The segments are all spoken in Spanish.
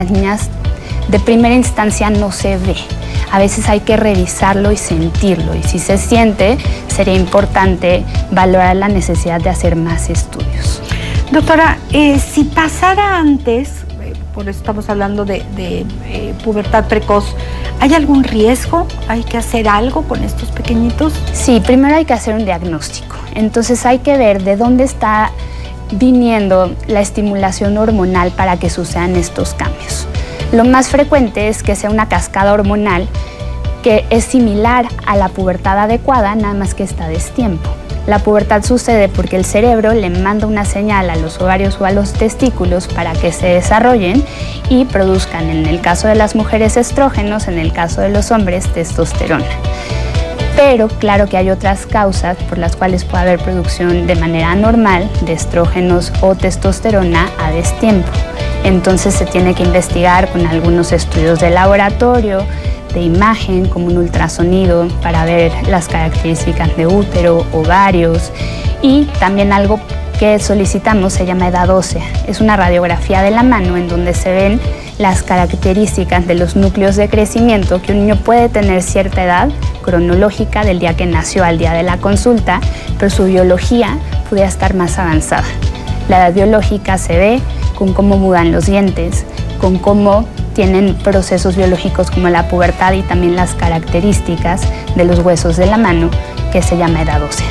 las niñas de primera instancia no se ve. A veces hay que revisarlo y sentirlo, y si se siente, sería importante valorar la necesidad de hacer más estudios. Doctora, si pasara antes, por eso estamos hablando de pubertad precoz, ¿hay algún riesgo? ¿Hay que hacer algo con estos pequeñitos? Sí, primero hay que hacer un diagnóstico. Entonces hay que ver de dónde está viniendo la estimulación hormonal para que sucedan estos cambios. Lo más frecuente es que sea una cascada hormonal que es similar a la pubertad adecuada, nada más que está a destiempo. La pubertad sucede porque el cerebro le manda una señal a los ovarios o a los testículos para que se desarrollen y produzcan, en el caso de las mujeres, estrógenos, en el caso de los hombres, testosterona. Pero claro que hay otras causas por las cuales puede haber producción de manera anormal de estrógenos o testosterona a destiempo. Entonces se tiene que investigar con algunos estudios de laboratorio, de imagen, como un ultrasonido para ver las características de útero, ovarios, y también algo que solicitamos se llama edad ósea. Es una radiografía de la mano en donde se ven las características de los núcleos de crecimiento, que un niño puede tener cierta edad cronológica del día que nació al día de la consulta, pero su biología pudiera estar más avanzada. La edad biológica se ve con cómo mudan los dientes, con cómo tienen procesos biológicos como la pubertad y también las características de los huesos de la mano, que se llama edad ósea.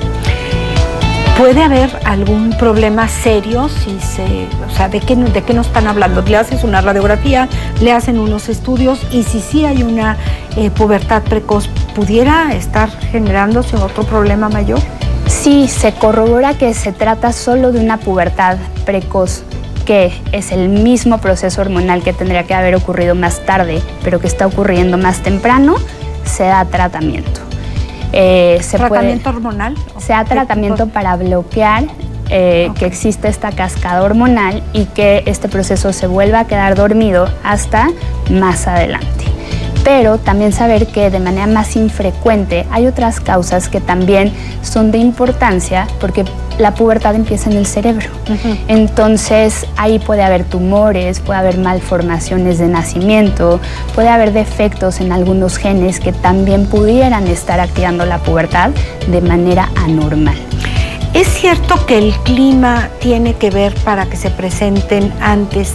¿Puede haber algún problema serio ¿de qué nos están hablando? Le haces una radiografía, le hacen unos estudios y si sí hay una pubertad precoz, ¿pudiera estar generándose otro problema mayor? Sí, se corrobora que se trata solo de una pubertad precoz, que es el mismo proceso hormonal que tendría que haber ocurrido más tarde, pero que está ocurriendo más temprano, se da tratamiento. ¿Tratamiento hormonal? Se da tratamiento para bloquear que existe esta cascada hormonal y que este proceso se vuelva a quedar dormido hasta más adelante. Pero también saber que de manera más infrecuente hay otras causas que también son de importancia porque la pubertad empieza en el cerebro. Entonces ahí puede haber tumores, puede haber malformaciones de nacimiento, puede haber defectos en algunos genes que también pudieran estar activando la pubertad de manera anormal. ¿Es cierto que el clima tiene que ver para que se presenten antes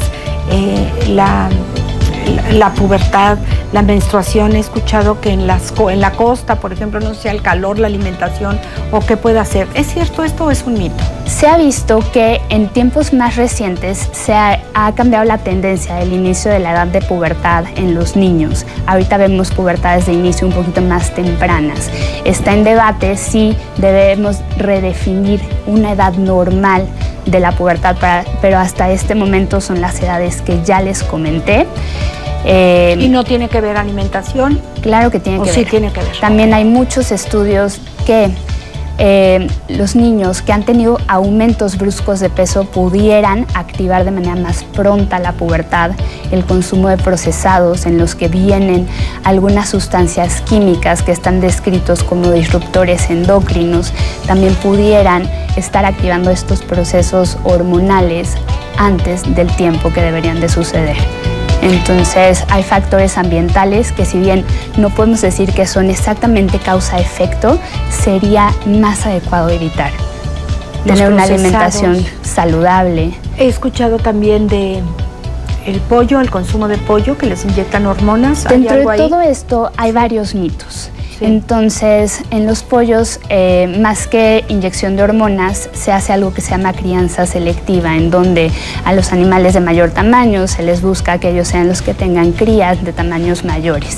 la pubertad, la menstruación? He escuchado que en la costa, por ejemplo, no sé, el calor, la alimentación o qué puede hacer. ¿Es cierto esto o es un mito? Se ha visto que en tiempos más recientes se ha cambiado la tendencia del inicio de la edad de pubertad en los niños. Ahorita vemos pubertades de inicio un poquito más tempranas. Está en debate si debemos redefinir una edad normal de la pubertad, pero hasta este momento son las edades que ya les comenté. ¿Y no tiene que ver alimentación? Claro que tiene que ver. Sí, tiene que ver. También hay muchos estudios que los niños que han tenido aumentos bruscos de peso pudieran activar de manera más pronta la pubertad, el consumo de procesados en los que vienen algunas sustancias químicas que están descritos como disruptores endocrinos, también pudieran estar activando estos procesos hormonales antes del tiempo que deberían de suceder. Entonces hay factores ambientales que si bien no podemos decir que son exactamente causa-efecto, sería más adecuado evitar. Tener una alimentación saludable. He escuchado también de el pollo, el consumo de pollo, que les inyectan hormonas. Dentro de todo esto hay varios mitos. Sí. Entonces, en los pollos, más que inyección de hormonas, se hace algo que se llama crianza selectiva, en donde a los animales de mayor tamaño se les busca que ellos sean los que tengan crías de tamaños mayores.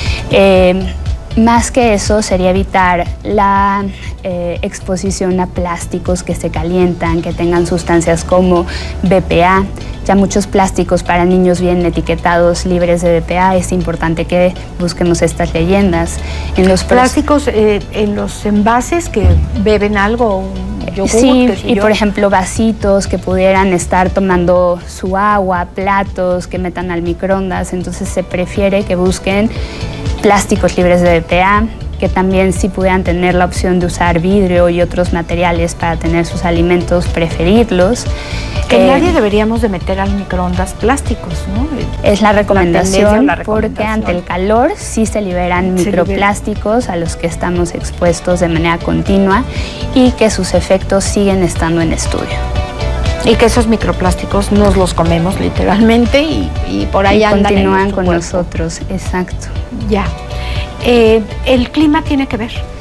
Más que eso, sería evitar la exposición a plásticos que se calientan, que tengan sustancias como BPA. Ya muchos plásticos para niños vienen etiquetados libres de BPA. Es importante que busquemos estas leyendas. En los plásticos, en los envases que beben algo, un yogur, sí, y por ejemplo vasitos que pudieran estar tomando su agua, platos que metan al microondas. Entonces se prefiere que busquen plásticos libres de BPA, que también si pudieran tener la opción de usar vidrio y otros materiales para tener sus alimentos, preferirlos. Que nadie deberíamos de meter al microondas plásticos, ¿no? Es la recomendación, porque ante el calor sí se liberan microplásticos a los que estamos expuestos de manera continua y que sus efectos siguen estando en estudio. Y que esos microplásticos nos los comemos literalmente y por ahí andan continúan con nosotros, exacto. Ya. ¿El clima tiene que ver?